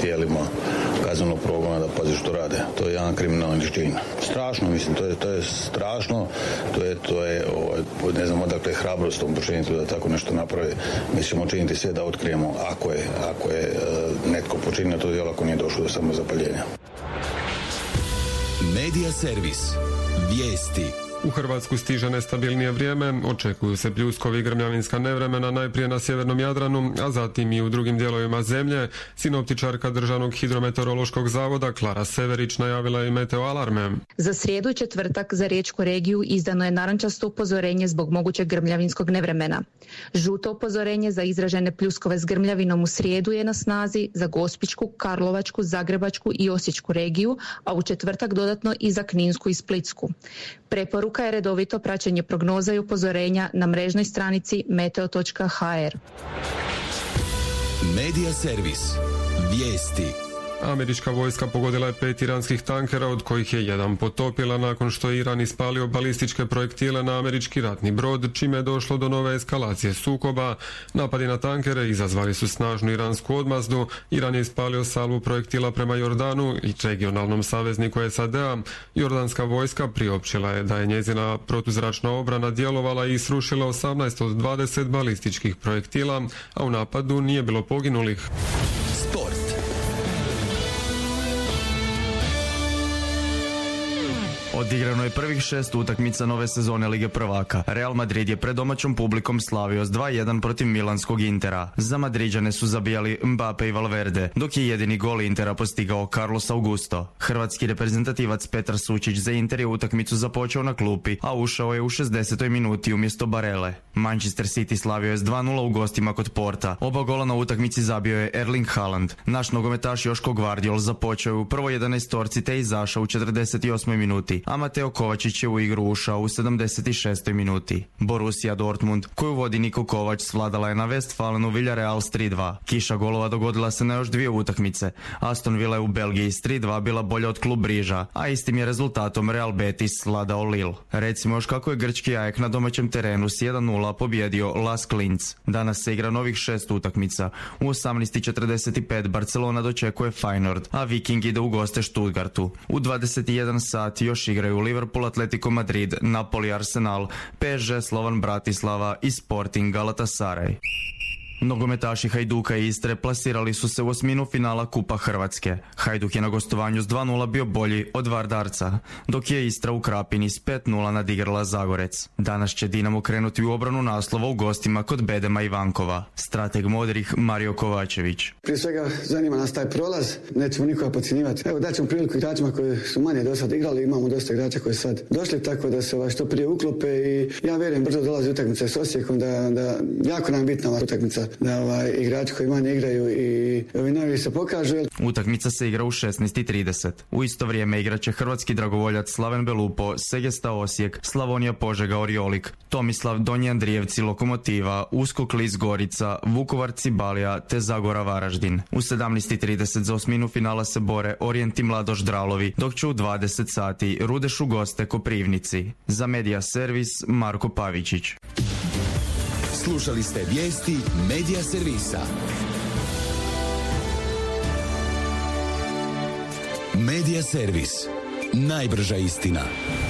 tijelima kaznenog progona da pazi što rade. To je jedan kriminalni čin. Strašno, mislim, to je strašno. To je ne znam odakle hrabrost tom počinitelju da tako nešto napravi. Mi ćemo činiti sve da otkrijemo ako je netko počinio to djelo, ako nije došlo do samozapaljenja. Medija servis. Vijesti. U Hrvatsku stiže nestabilnije vrijeme, očekuju se pljuskovi i grmljavinska nevremena najprije na sjevernom Jadranu, a zatim i u drugim dijelovima zemlje. Sinoptičarka Državnog hidrometeorološkog zavoda Klara Severić najavila je meteo alarme. Za srijedu i četvrtak za riječku regiju izdano je narančasto upozorenje zbog mogućeg grmljavinskog nevremena. Žuto upozorenje za izražene pljuskove s grmljavinom u srijedu je na snazi za Gospićku, Karlovačku, Zagrebačku i Osječku regiju, a u četvrtak dodatno i za Kninsku i Splitsku. Preporuka je redovito praćenje prognoza i upozorenja na mrežnoj stranici meteo.hr. Medija servis. Vijesti. Američka vojska pogodila je 5 iranskih tankera, od kojih je jedan potopila nakon što je Iran ispalio balističke projektile na američki ratni brod, čime je došlo do nove eskalacije sukoba. Napadi na tankere izazvali su snažnu iransku odmazdu. Iran je ispalio salvu projektila prema Jordanu i regionalnom savezniku SAD-a. Jordanska vojska priopćila je da je njezina protuzračna obrana djelovala i srušila 18 od 20 balističkih projektila, a u napadu nije bilo poginulih. Sport. Odigrano je prvih 6 utakmica nove sezone Lige prvaka. Real Madrid je pred domaćom publikom slavio s 2-1 protiv milanskog Intera. Za Madriđane su zabijali Mbappe i Valverde, dok je jedini gol Intera postigao Carlos Augusto. Hrvatski reprezentativac Petar Sučić za Inter je utakmicu započeo na klupi, a ušao je u 60. minuti umjesto Barele. Manchester City slavio je s 2-0 u gostima kod Porta. Oba gola na utakmici zabio je Erling Haaland. Naš nogometaš Joško Gvardiol započeo je u prvoj 11 te izašao u 48. minuti, a Mateo Kovačić je u igru ušao u 76. minuti. Borussia Dortmund, koju vodi Niko Kovač, svladala je na Westfalenu Villarreal s 3-2. Kiša golova dogodila se na još 2 utakmice. Aston Villa je u Belgiji s 3-2 bila bolja od Klub Briža, a istim je rezultatom Real Betis svladao Lille. Recimo još kako je grčki AEK na domaćem terenu s 1-0 pobjedio Las Klinc. Danas se igra novih 6 utakmica. U 18:45 Barcelona dočekuje Feyenoord, a Viking ide u goste Stuttgartu. U 21 sat još igraju Liverpool, Atletico Madrid, Napoli, Arsenal, PSG, Slovan Bratislava i Sporting Galatasaray. Nogometaši Hajduka i Istre plasirali su se u osminu finala Kupa Hrvatske. Hajduk je na gostovanju s 2-0 bio bolji od Vardarca, dok je Istra u Krapini s 5-0 nadigrala Zagorec. Danas će Dinamo krenuti u obranu naslova u gostima kod Bedema i Vankova. Strateg modrih Mario Kovačević. Prije svega zanima nas taj prolaz, nećemo nikoga podcjenjivati. Evo daćemo priliku igračima koji su manje do sad igrali, imamo dosta igrača koji su sad došli, tako da se što prije uklope i ja vjerujem brzo dolazi utakmica s Osijekom, da jako nam bitna ova utakmica, da igrači koji manje igraju i ovi novi se pokažu. Utakmica se igra u 16:30. U isto vrijeme igraće hrvatski dragovoljac Slaven Belupo, Segesta Osijek, Slavonija Požega Oriolik, Tomislav Donji Andrijevci Lokomotiva, Uskok Lis Gorica, Vukovar Cibalija te Zagora Varaždin. U 17:30 za osminu finala se bore Orijent i Mladoš Dralovi, dok će u 20 sati Rudeš u goste Koprivnici. Za Medija servis Marko Pavičić. Slušali ste vijesti Medija servisa. Medija servis. Najbrža istina.